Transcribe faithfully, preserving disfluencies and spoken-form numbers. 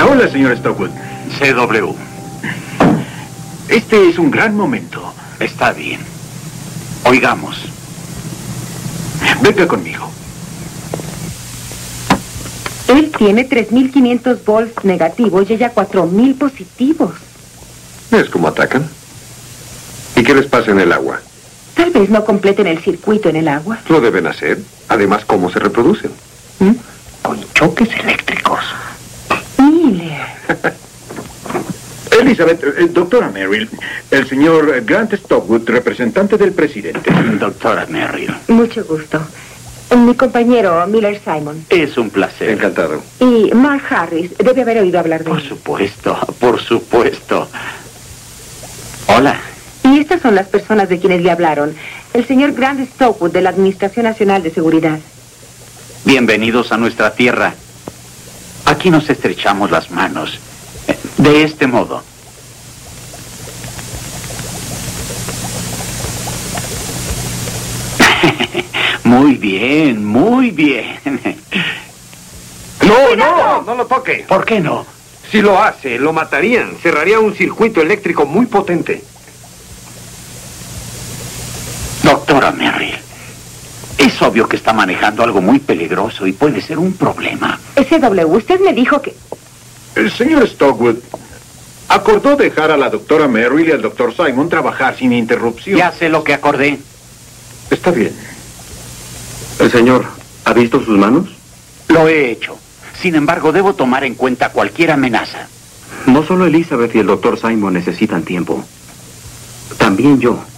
Hola, señor Stockwood. C W. Este es un gran momento. Está bien. Oigamos. Venga conmigo. Él tiene tres mil quinientos volts negativos y ella cuatro mil positivos. ¿Ves cómo atacan? ¿Y qué les pasa en el agua? Tal vez no completen el circuito en el agua. Lo deben hacer. Además, ¿cómo se reproducen? ¿Mm? Con choques eléctricos. Miller. Elizabeth, eh, doctora Merrill, el señor Grant Stockwood, representante del presidente. Doctora Merrill. Mucho gusto. Mi compañero Miller Simon. Es un placer. Encantado. Y Mark Harris. Debe haber oído hablar de Por él. supuesto, por supuesto. Hola. Y estas son las personas de quienes le hablaron. El señor Grant Stockwood, de la Administración Nacional de Seguridad. Bienvenidos a nuestra tierra. Aquí nos estrechamos las manos. De este modo. Muy bien, muy bien. No, no, no lo toque. ¿Por qué no? Si lo hace, lo matarían. Cerraría un circuito eléctrico muy potente. Doctora Merrill, es obvio que está manejando algo muy peligroso y puede ser un problema. S W, usted me dijo que... El señor Stockwood acordó dejar a la doctora Merrill y al doctor Simon trabajar sin interrupción. Ya sé lo que acordé. Está bien. ¿El señor ha visto sus manos? Lo he hecho. Sin embargo, debo tomar en cuenta cualquier amenaza. No solo Elizabeth y el doctor Simon necesitan tiempo. También yo.